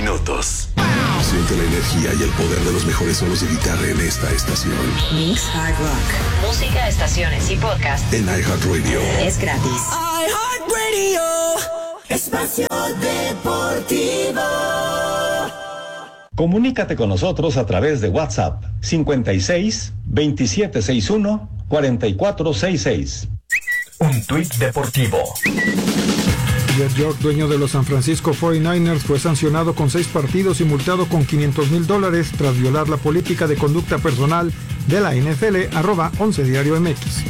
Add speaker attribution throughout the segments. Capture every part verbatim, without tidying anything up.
Speaker 1: minutos. Siente la energía y el poder de los mejores solos de guitarra en esta estación.
Speaker 2: Mix Hard Rock.
Speaker 3: Música, estaciones y podcast
Speaker 1: En iHeartRadio.
Speaker 2: Es gratis.
Speaker 4: iHeartRadio. Espacio Deportivo.
Speaker 5: Comunícate con nosotros a través de WhatsApp cincuenta y seis, veintisiete sesenta y uno, cuarenta y cuatro sesenta y seis.
Speaker 6: Un tuit deportivo.
Speaker 7: Jed York, dueño de los San Francisco cuarenta y nueve ers, fue sancionado con seis partidos y multado con quinientos mil dólares tras violar la política de conducta personal de la N F L, arroba once Diario M X.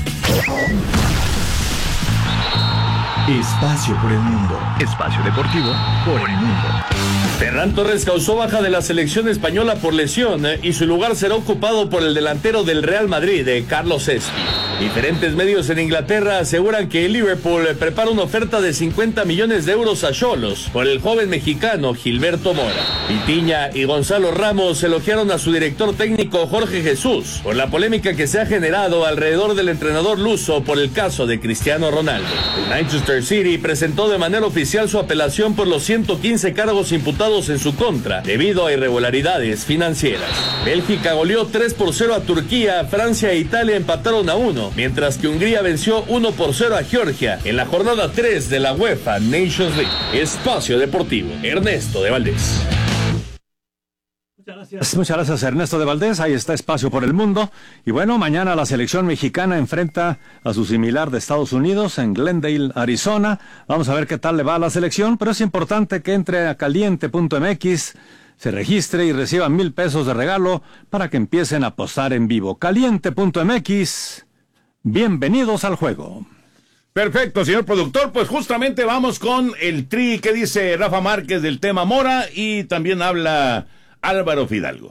Speaker 6: Espacio por el mundo. Espacio deportivo por el mundo.
Speaker 8: Ferran Torres causó baja de la selección española por lesión eh, y su lugar será ocupado por el delantero del Real Madrid, eh, Carlos Espi. Diferentes medios en Inglaterra aseguran que el Liverpool eh, prepara una oferta de cincuenta millones de euros a Xolos por el joven mexicano Gilberto Mora. Vitinha y Gonzalo Ramos elogiaron a su director técnico Jorge Jesús por la polémica que se ha generado alrededor del entrenador luso por el caso de Cristiano Ronaldo. El Manchester City presentó de manera oficial su apelación por los ciento quince cargos imputados en su contra debido a irregularidades financieras. Bélgica goleó tres por cero a Turquía, Francia e Italia empataron a uno, mientras que Hungría venció uno por cero a Georgia en la jornada tres de la UEFA Nations League. Espacio Deportivo, Ernesto de Valdés.
Speaker 9: Muchas gracias. Muchas gracias, Ernesto de Valdés. Ahí está Espacio por el Mundo. Y bueno, mañana la selección mexicana enfrenta a su similar de Estados Unidos en Glendale, Arizona. Vamos a ver qué tal le va a la selección, pero es importante que entre a caliente punto m x, se registre y reciba mil pesos de regalo para que empiecen a apostar en vivo. caliente punto m x. Bienvenidos al juego.
Speaker 10: Perfecto, señor productor. Pues justamente vamos con el tri que dice Rafa Márquez del tema Mora y también habla Álvaro Fidalgo.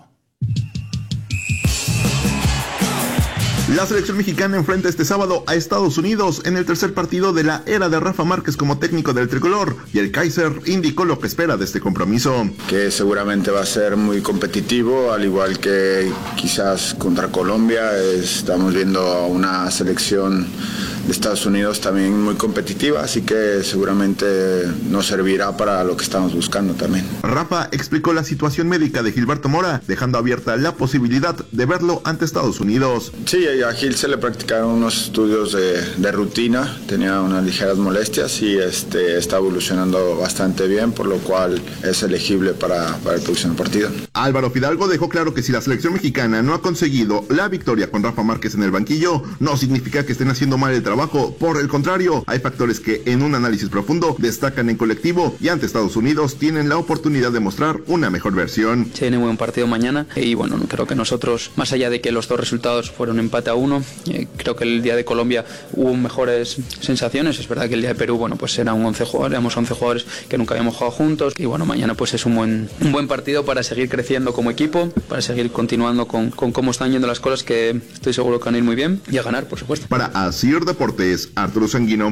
Speaker 11: La selección mexicana enfrenta este sábado a Estados Unidos en el tercer partido de la era de Rafa Márquez como técnico del tricolor, y el Kaiser indicó lo que espera de este compromiso.
Speaker 12: Que seguramente va a ser muy competitivo, al igual que quizás contra Colombia. Estamos viendo a una selección de Estados Unidos también muy competitiva, así que seguramente nos servirá para lo que estamos buscando también.
Speaker 11: Rafa explicó la situación médica de Gilberto Mora, dejando abierta la posibilidad de verlo ante Estados Unidos.
Speaker 12: Sí, a Gil se le practicaron unos estudios de, de rutina, tenía unas ligeras molestias y este, está evolucionando bastante bien, por lo cual es elegible para, para el próximo partido.
Speaker 11: Álvaro Fidalgo dejó claro que si la selección mexicana no ha conseguido la victoria con Rafa Márquez en el banquillo, no significa que estén haciendo mal el trabajo. Por el contrario, hay factores que en un análisis profundo destacan en colectivo, y ante Estados Unidos tienen la oportunidad de mostrar una mejor versión.
Speaker 13: Tiene buen partido mañana y bueno, creo que nosotros, más allá de que los dos resultados fueron empate a uno, eh, creo que el día de Colombia hubo mejores sensaciones. Es verdad que el día de Perú, bueno, pues eran once jugadores, éramos once jugadores que nunca habíamos jugado juntos, y bueno, mañana pues es un buen, un buen partido para seguir creciendo como equipo, para seguir continuando con, con cómo están yendo las cosas, que estoy seguro que van a ir muy bien, y a ganar, por supuesto.
Speaker 11: Para Asir Deportes, Arturo Sanguino.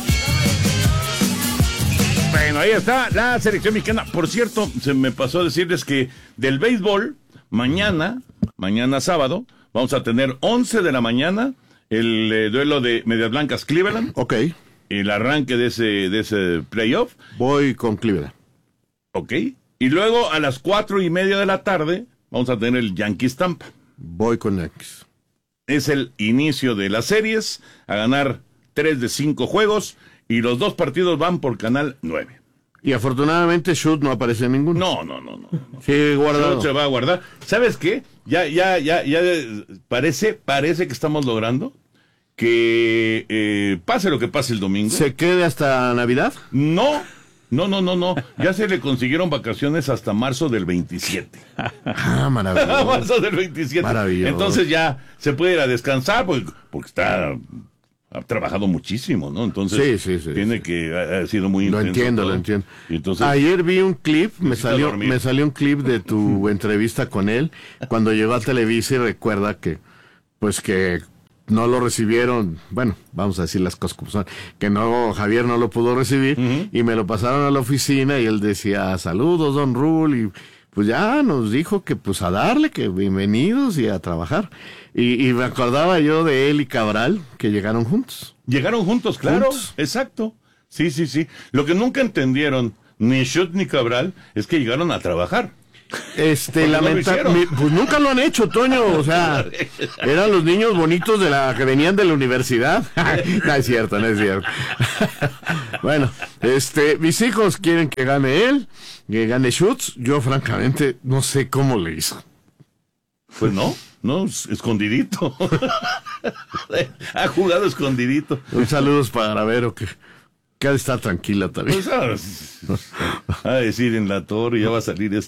Speaker 10: Bueno, ahí está la selección mexicana. Por cierto, se me pasó a decirles que del béisbol, mañana, mañana sábado, vamos a tener once de la mañana el eh, duelo de Medias Blancas Cleveland.
Speaker 14: Ok.
Speaker 10: El arranque de ese, de ese playoff.
Speaker 14: Voy con Cleveland.
Speaker 10: Ok. Y luego a las cuatro y media de la tarde vamos a tener el Yankees Tampa.
Speaker 14: Voy con Yankees.
Speaker 10: Es el inicio de las series, a ganar tres de cinco juegos, y los dos partidos van por Canal nueve.
Speaker 14: Y afortunadamente Shoot no aparece en ninguno.
Speaker 10: No, no, no, no.
Speaker 14: Sí, guardado.
Speaker 10: Shoot se va a guardar. ¿Sabes qué? Ya, ya, ya, ya parece, parece que estamos logrando que eh, pase lo que pase el domingo.
Speaker 14: ¿Se quede hasta Navidad?
Speaker 10: No, no, no, no, no. Ya se le consiguieron vacaciones hasta marzo del veintisiete.
Speaker 14: Ah, maravilloso.
Speaker 10: marzo del veintisiete.
Speaker 14: Maravilloso.
Speaker 10: Entonces ya se puede ir a descansar porque, porque está... ha trabajado muchísimo, ¿no? Entonces,
Speaker 14: sí, sí, sí,
Speaker 10: tiene
Speaker 14: sí.
Speaker 10: que ha, ha sido muy
Speaker 14: lo
Speaker 10: intenso.
Speaker 14: Entiendo,
Speaker 10: todo.
Speaker 14: lo entiendo.
Speaker 10: Y entonces,
Speaker 14: ayer vi un clip, me salió,
Speaker 10: dormir.
Speaker 14: me salió un clip de tu entrevista con él cuando llegó a Televisa, y recuerda que, pues que no lo recibieron, bueno, vamos a decir las cosas como son, que no, Javier no lo pudo recibir, uh-huh. y me lo pasaron a la oficina y él decía, saludos, don Rul, y pues ya nos dijo que pues a darle, que bienvenidos y a trabajar. Y, y me acordaba yo de él y Cabral, que llegaron juntos.
Speaker 10: Llegaron juntos, claro, juntos. Exacto. Sí, sí, sí. Lo que nunca entendieron ni Schut ni Cabral, es que llegaron a trabajar.
Speaker 14: Este, lamentable, pues nunca lo han hecho, Toño, o sea, eran los niños bonitos de la que venían de la universidad. No es cierto, no es cierto. Bueno, este, mis hijos quieren que gane él, que gane Schutz. Yo francamente no sé cómo le hizo.
Speaker 10: Pues no, no, escondidito. Ha jugado escondidito.
Speaker 14: Un saludo para Vero, que que ha de estar tranquila también.
Speaker 10: Pues, ¿sabes? A decir en la torre, ya va a salir esto.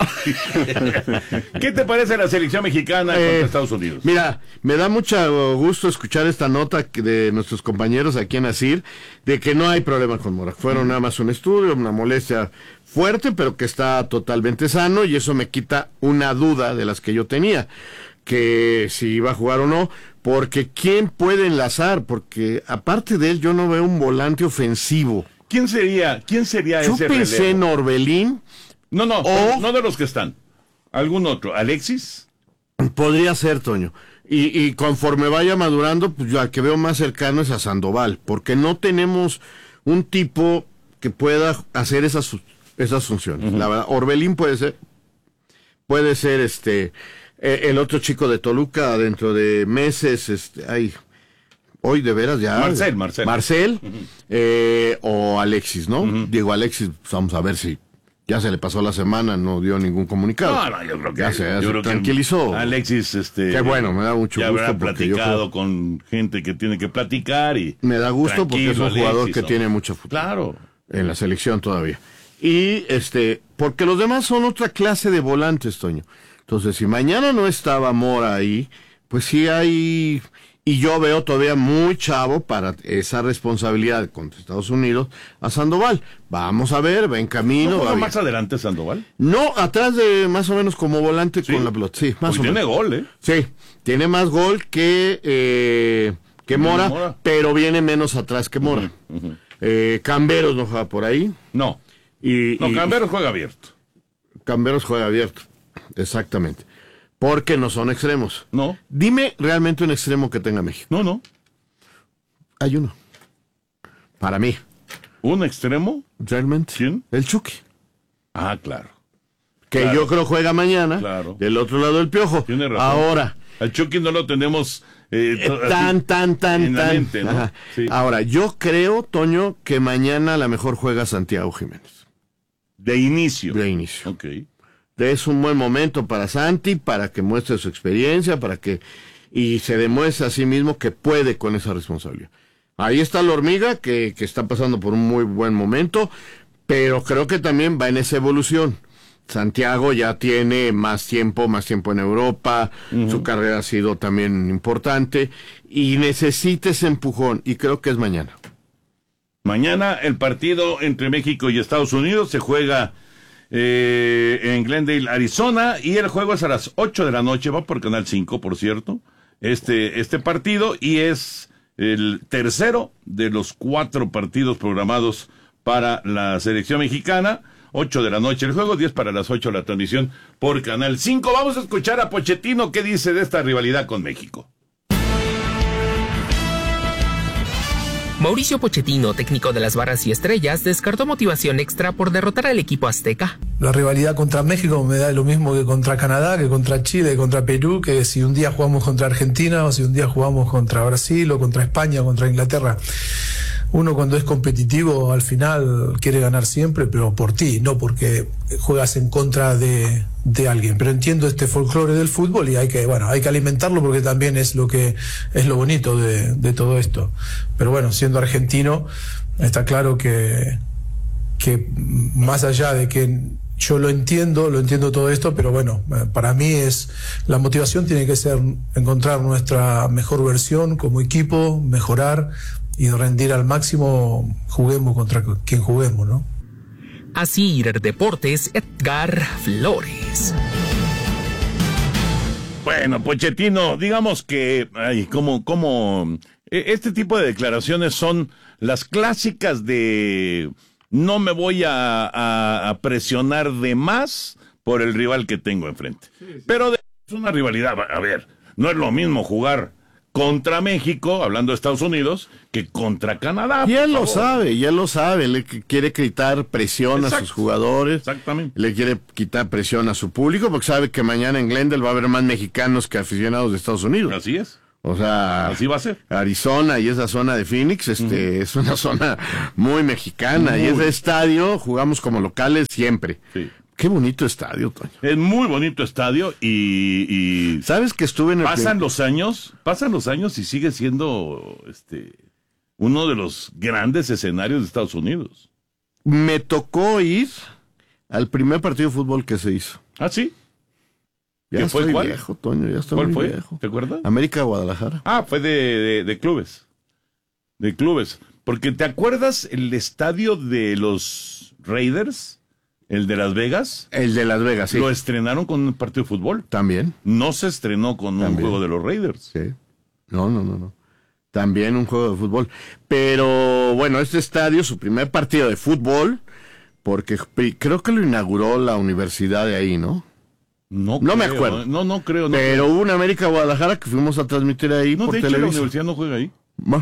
Speaker 10: ¿Qué te parece la selección mexicana eh, contra Estados Unidos?
Speaker 14: Mira, me da mucho gusto escuchar esta nota de nuestros compañeros aquí en ASIR, de que no hay problema con Mora. Fueron nada más un estudio, una molestia fuerte, pero que está totalmente sano, y eso me quita una duda de las que yo tenía, que si iba a jugar o no, porque ¿quién puede enlazar? Porque aparte de él yo no veo un volante ofensivo.
Speaker 10: ¿Quién sería, quién sería
Speaker 14: yo
Speaker 10: ese
Speaker 14: Yo pensé
Speaker 10: relevo?
Speaker 14: en Orbelín.
Speaker 10: No, no,
Speaker 14: o,
Speaker 10: no de los que están. ¿Algún otro? ¿Alexis?
Speaker 14: Podría ser, Toño. Y, y conforme vaya madurando, pues yo al que veo más cercano es a Sandoval, porque no tenemos un tipo que pueda hacer esas, esas funciones. Uh-huh. La verdad, Orbelín puede ser, puede ser este... Eh, el otro chico de Toluca dentro de meses, este, ay, hoy de veras ya.
Speaker 10: Marcel, Marcel.
Speaker 14: Marcel,
Speaker 10: uh-huh.
Speaker 14: eh, o Alexis, ¿no? Uh-huh. Digo, Alexis, pues vamos a ver si ya se le pasó la semana, no dio ningún comunicado.
Speaker 10: No, no, yo creo que
Speaker 14: ya se, ya
Speaker 10: yo
Speaker 14: se
Speaker 10: creo
Speaker 14: tranquilizó.
Speaker 10: Que Alexis, este.
Speaker 14: Qué bueno, me da mucho
Speaker 10: ya
Speaker 14: gusto.
Speaker 10: Ya habrá platicado
Speaker 14: yo,
Speaker 10: con gente que tiene que platicar y.
Speaker 14: Me da gusto porque es un
Speaker 10: Alexis,
Speaker 14: jugador que
Speaker 10: ¿no?
Speaker 14: tiene mucho futuro.
Speaker 10: Claro.
Speaker 14: En la selección todavía. Y este, porque los demás son otra clase de volantes, Toño. Entonces, si mañana no estaba Mora ahí, pues sí hay, y yo veo todavía muy chavo para esa responsabilidad contra Estados Unidos a Sandoval. Vamos a ver, va en camino.
Speaker 10: ¿No
Speaker 14: va
Speaker 10: más adelante Sandoval?
Speaker 14: No, atrás de más o menos como volante ¿Sí? con la pelota. Sí, más
Speaker 10: pues
Speaker 14: o
Speaker 10: tiene
Speaker 14: menos.
Speaker 10: gol, ¿eh?
Speaker 14: Sí, tiene más gol que, eh, que Mora, Mora, pero viene menos atrás que Mora. Uh-huh, uh-huh. Eh, Camberos no juega por ahí.
Speaker 10: No.
Speaker 14: Y,
Speaker 10: no,
Speaker 14: y,
Speaker 10: Camberos juega abierto.
Speaker 14: Camberos juega abierto. Exactamente. Porque no son extremos.
Speaker 10: No.
Speaker 14: Dime realmente un extremo que tenga México.
Speaker 10: No, no.
Speaker 14: Hay uno. Para mí.
Speaker 10: ¿Un extremo?
Speaker 14: Realmente.
Speaker 10: ¿Quién?
Speaker 14: El Chucky.
Speaker 10: Ah, claro.
Speaker 14: Que
Speaker 10: claro.
Speaker 14: yo creo juega mañana.
Speaker 10: Claro.
Speaker 14: Del otro lado del Piojo.
Speaker 10: Tiene razón.
Speaker 14: Ahora.
Speaker 10: Al Chucky no lo tenemos eh,
Speaker 14: eh, tan, tan, tan,
Speaker 10: en
Speaker 14: tan.
Speaker 10: La mente, ¿no?
Speaker 14: Sí. Ahora, yo creo, Toño, que mañana a lo mejor juega Santiago Jiménez.
Speaker 10: De inicio.
Speaker 14: De inicio.
Speaker 10: Ok.
Speaker 14: Es un buen momento para Santi, para que muestre su experiencia, para que y se demuestre a sí mismo que puede con esa responsabilidad. Ahí está la hormiga, que, que está pasando por un muy buen momento, pero creo que también va en esa evolución. Santiago ya tiene más tiempo, más tiempo en Europa, uh-huh. Su carrera ha sido también importante, y necesita ese empujón, y creo que es mañana.
Speaker 10: Mañana el partido entre México y Estados Unidos se juega Eh, en Glendale, Arizona, y el juego es a las ocho de la noche, va por Canal cinco, por cierto, este, este partido, y es el tercero de los cuatro partidos programados para la selección mexicana. Ocho de la noche el juego, diez para las ocho la transmisión por Canal cinco. Vamos a escuchar a Pochettino qué dice de esta rivalidad con México.
Speaker 15: Mauricio Pochettino, técnico de las Barras y Estrellas, descartó motivación extra por derrotar al equipo azteca.
Speaker 16: La rivalidad contra México me da lo mismo que contra Canadá, que contra Chile, que contra Perú, que si un día jugamos contra Argentina, o si un día jugamos contra Brasil, o contra España, o contra Inglaterra. Uno cuando es competitivo al final quiere ganar siempre, pero por ti, no porque juegas en contra de, de alguien. Pero entiendo este folclore del fútbol y hay que, bueno, hay que alimentarlo porque también es lo que es lo bonito de, de todo esto. Pero bueno, siendo argentino, está claro que, que más allá de que yo lo entiendo, lo entiendo todo esto, pero bueno, para mí es la motivación tiene que ser encontrar nuestra mejor versión como equipo, mejorar y rendir al máximo, juguemos contra quien juguemos, ¿no?
Speaker 15: Asir Deportes, Edgar Flores.
Speaker 10: Bueno, Pochettino, digamos que, ay, como, como, este tipo de declaraciones son las clásicas de no me voy a, a, a presionar de más por el rival que tengo enfrente. Sí, sí. Pero de, es una rivalidad, a ver, no es lo mismo jugar contra México, hablando de Estados Unidos, que contra Canadá.
Speaker 14: Y él lo sabe, y él lo sabe, le quiere quitar presión Exacto. a sus jugadores.
Speaker 10: Exactamente.
Speaker 14: Le quiere quitar presión a su público, porque sabe que mañana en Glendale va a haber más mexicanos que aficionados de Estados Unidos.
Speaker 10: Así es.
Speaker 14: O sea,
Speaker 10: así va a ser.
Speaker 14: Arizona y esa zona de Phoenix, este, uh-huh. es una zona muy mexicana. Muy. Y ese estadio jugamos como locales siempre.
Speaker 10: Sí.
Speaker 14: Qué bonito estadio, Toño.
Speaker 10: Es muy bonito estadio y, y
Speaker 14: ¿sabes que estuve en el
Speaker 10: pasan los años, pasan los años y sigue siendo este uno de los grandes escenarios de Estados Unidos?
Speaker 14: Me tocó ir al primer partido de fútbol que se hizo.
Speaker 10: ¿Ah, sí?
Speaker 14: Ya estoy
Speaker 10: fue, ¿cuál?
Speaker 14: viejo, Toño, ya estoy
Speaker 10: ¿Cuál
Speaker 14: muy
Speaker 10: fue?
Speaker 14: viejo.
Speaker 10: ¿Te acuerdas?
Speaker 14: América Guadalajara.
Speaker 10: Ah, fue de, de, de clubes. De clubes. Porque ¿te acuerdas el estadio de los Raiders? ¿El de Las Vegas?
Speaker 14: El de Las Vegas, sí.
Speaker 10: Lo estrenaron con un partido de fútbol.
Speaker 14: También.
Speaker 10: No se estrenó con
Speaker 14: También.
Speaker 10: un juego de los Raiders.
Speaker 14: Sí. No, no, no, no. También un juego de fútbol. Pero, bueno, este estadio, su primer partido de fútbol, porque creo que lo inauguró la universidad de ahí, ¿no?
Speaker 10: No,
Speaker 14: no
Speaker 10: creo,
Speaker 14: me acuerdo.
Speaker 10: No, no creo. No
Speaker 14: pero
Speaker 10: creo.
Speaker 14: hubo una América Guadalajara que fuimos a transmitir ahí
Speaker 10: no,
Speaker 14: por
Speaker 10: de hecho,
Speaker 14: televisión.
Speaker 10: La universidad no juega ahí.
Speaker 14: Bueno,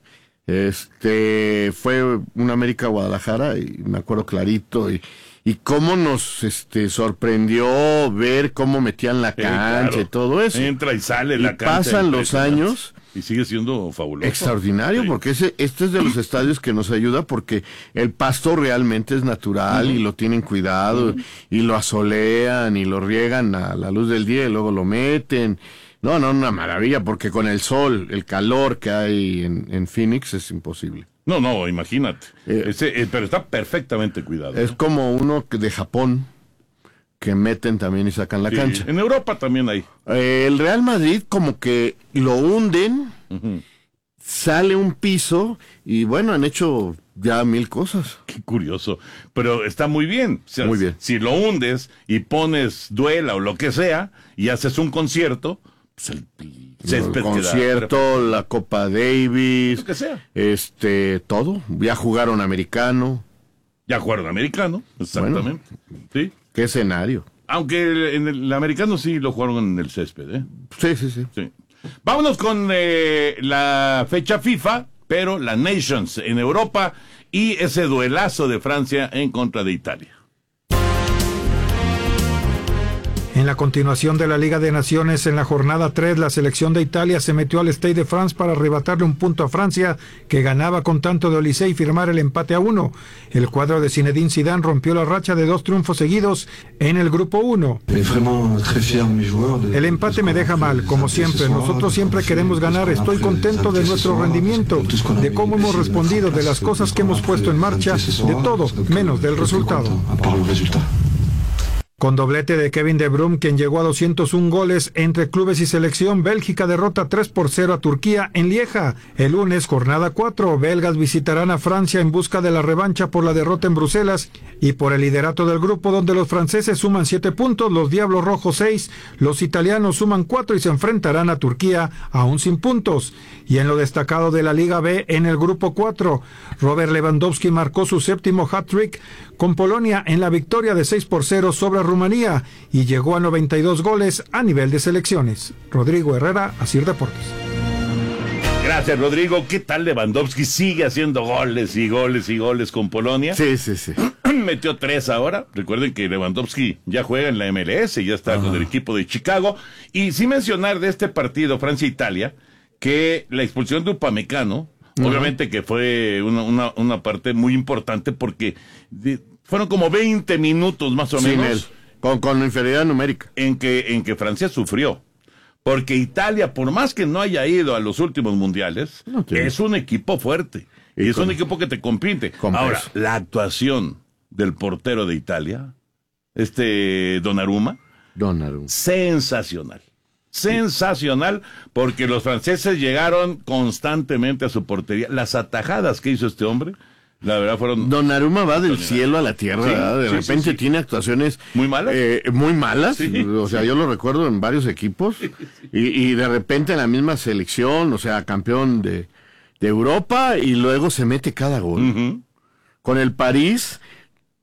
Speaker 14: este, fue una América Guadalajara y me acuerdo clarito y, y cómo nos este, sorprendió ver cómo metían la cancha eh, claro. y todo eso.
Speaker 10: Entra y sale
Speaker 14: y
Speaker 10: la cancha.
Speaker 14: Pasan los años.
Speaker 10: Y sigue siendo fabuloso.
Speaker 14: Extraordinario, sí. porque ese, este es de los estadios que nos ayuda porque el pasto realmente es natural uh-huh. y lo tienen cuidado uh-huh. y lo asolean y lo riegan a la luz del día y luego lo meten. No, no, una maravilla, porque con el sol, el calor que hay en, en Phoenix es imposible.
Speaker 10: No, no, imagínate. Eh, Ese, eh, pero está perfectamente cuidado.
Speaker 14: Es
Speaker 10: ¿eh?
Speaker 14: como uno de Japón, que meten también y sacan la
Speaker 10: sí,
Speaker 14: cancha.
Speaker 10: En Europa también hay.
Speaker 14: Eh, el Real Madrid como que lo hunden, uh-huh. sale un piso y bueno, han hecho ya mil cosas.
Speaker 10: Qué curioso, pero está muy bien. O sea,
Speaker 14: muy bien.
Speaker 10: Si lo hundes y pones duela o lo que sea y haces un concierto, pues el, el césped
Speaker 14: el concierto, queda... la Copa Davis,
Speaker 10: lo que sea.
Speaker 14: Este, todo. Ya jugaron americano.
Speaker 10: Ya jugaron americano, exactamente. Bueno, sí.
Speaker 14: ¿Qué escenario?
Speaker 10: Aunque en el, el americano sí lo jugaron en el césped, ¿eh?
Speaker 14: Sí, sí, sí.
Speaker 10: sí. Vámonos con eh, la fecha FIFA, pero la Nations en Europa y ese duelazo de Francia en contra de Italia.
Speaker 7: En la continuación de la Liga de Naciones, en la jornada tres, la selección de Italia se metió al Stade de France para arrebatarle un punto a Francia, que ganaba con tanto de Olise y firmar el empate a uno. El cuadro de Zinedine Zidane rompió la racha de dos triunfos seguidos en el grupo uno. El empate me deja mal, como siempre. Nosotros siempre queremos ganar. Estoy contento de nuestro rendimiento, de cómo hemos respondido, de las cosas que hemos puesto en marcha, de todo, menos del resultado. Con doblete de Kevin De Bruyne, quien llegó a doscientos uno goles entre clubes y selección, Bélgica derrota tres por cero a Turquía en Lieja. El lunes, jornada cuatro, belgas visitarán a Francia en busca de la revancha por la derrota en Bruselas y por el liderato del grupo, donde los franceses suman siete puntos, los Diablos Rojos seis, los italianos suman cuatro y se enfrentarán a Turquía aún sin puntos. Y en lo destacado de la Liga B, en el grupo cuatro, Robert Lewandowski marcó su séptimo hat-trick con Polonia en la victoria de seis por cero sobre Rumanía y llegó a noventa y dos goles a nivel de selecciones. Rodrigo Herrera, Asir Deportes.
Speaker 10: Gracias, Rodrigo. ¿Qué tal Lewandowski? Sigue haciendo goles y goles y goles con Polonia.
Speaker 14: Sí, sí, sí.
Speaker 10: Metió tres ahora. Recuerden que Lewandowski ya juega en la M L S, ya está Ajá. con el equipo de Chicago. Y sin mencionar de este partido Francia-Italia, que la expulsión de Upamecano, uh-huh. obviamente que fue una, una, una parte muy importante porque de, fueron como veinte minutos más o
Speaker 14: Sin
Speaker 10: menos.
Speaker 14: Él, con, con inferioridad numérica.
Speaker 10: En que, en que Francia sufrió. Porque Italia, por más que no haya ido a los últimos mundiales, no, es un equipo fuerte. Y, y es con, un equipo que te compite. Ahora, peso. La actuación del portero de Italia, este Donnarumma,
Speaker 14: Donnarumma.
Speaker 10: sensacional. Sensacional, porque los franceses llegaron constantemente a su portería. Las atajadas que hizo este hombre, la verdad fueron...
Speaker 14: Donnarumma va del cielo a la tierra, sí, ¿verdad? De sí, repente sí, sí. tiene actuaciones...
Speaker 10: Muy malas.
Speaker 14: Eh, muy malas,
Speaker 10: sí,
Speaker 14: o sea, sí. yo lo recuerdo en varios equipos, sí, sí. Y, y de repente en la misma selección, o sea, campeón de, de Europa, y luego se mete cada gol. Uh-huh. Con el París,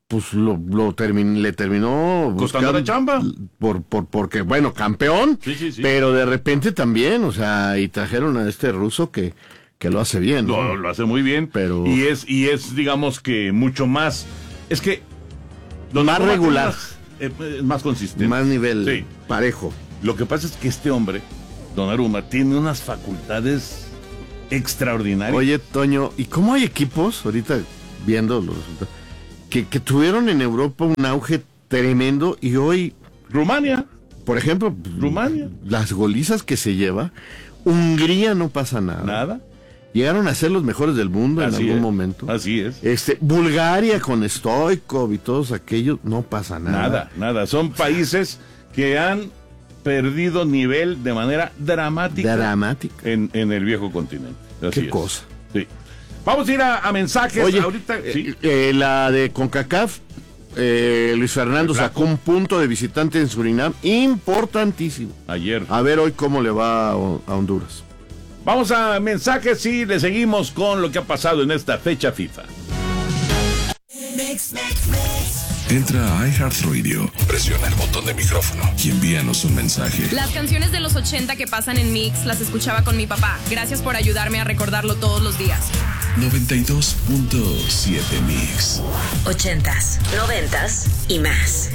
Speaker 14: pues lo, lo termin, le terminó
Speaker 10: costando la chamba.
Speaker 14: Por, por, porque, bueno, campeón,
Speaker 10: sí, sí, sí.
Speaker 14: pero de repente también, o sea, y trajeron a este ruso que, que lo hace bien. ¿no?
Speaker 10: Lo, lo hace muy bien,
Speaker 14: pero
Speaker 10: y es, y es, digamos que mucho más, es que...
Speaker 14: Más regular.
Speaker 10: Más, eh, más consistente.
Speaker 14: Más nivel
Speaker 10: sí.
Speaker 14: parejo.
Speaker 10: Lo que pasa es que este hombre, Donnarumma, tiene unas facultades extraordinarias.
Speaker 14: Oye, Toño, ¿y cómo hay equipos, ahorita viendo los resultados, que, que tuvieron en Europa un auge tremendo y hoy...
Speaker 10: Rumania.
Speaker 14: Por ejemplo,
Speaker 10: Rumania.
Speaker 14: Las golizas que se lleva, Hungría no pasa nada.
Speaker 10: Nada.
Speaker 14: Llegaron a ser los mejores del mundo
Speaker 10: Así
Speaker 14: en algún
Speaker 10: es.
Speaker 14: momento.
Speaker 10: Así es.
Speaker 14: Este, Bulgaria con Stoichkov y todos aquellos, no pasa nada.
Speaker 10: Nada, nada. Son países que han perdido nivel de manera dramática.
Speaker 14: Dramática.
Speaker 10: En, en el viejo continente. Así
Speaker 14: Qué
Speaker 10: es.
Speaker 14: cosa.
Speaker 10: Sí. Vamos a ir a, a mensajes.
Speaker 14: Oye,
Speaker 10: ahorita. Sí.
Speaker 14: eh, eh, la de CONCACAF, eh, Luis Fernando sacó un punto de visitante en Surinam importantísimo.
Speaker 10: Ayer.
Speaker 14: A ver hoy cómo le va a, a Honduras.
Speaker 10: Vamos a mensajes y le seguimos con lo que ha pasado en esta fecha FIFA.
Speaker 4: Mix, mix, mix.
Speaker 1: Entra a iHeartRadio, presiona el botón de micrófono y envíanos un mensaje.
Speaker 17: Las canciones de los ochenta que pasan en Mix las escuchaba con mi papá. Gracias por ayudarme a recordarlo todos los días.
Speaker 1: noventa y dos punto siete Mix.
Speaker 2: Ochentas, noventas y más.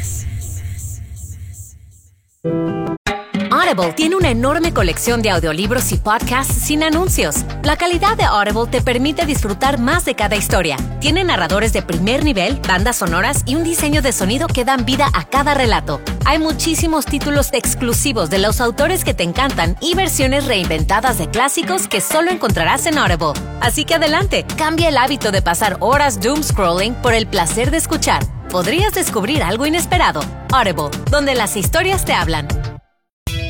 Speaker 18: Audible tiene una enorme colección de audiolibros y podcasts sin anuncios. La calidad de Audible te permite disfrutar más de cada historia. Tiene narradores de primer nivel, bandas sonoras y un diseño de sonido que dan vida a cada relato. Hay muchísimos títulos exclusivos de los autores que te encantan y versiones reinventadas de clásicos que solo encontrarás en Audible. Así que adelante, cambia el hábito de pasar horas doom scrolling por el placer de escuchar. Podrías descubrir algo inesperado. Audible, donde las historias te hablan.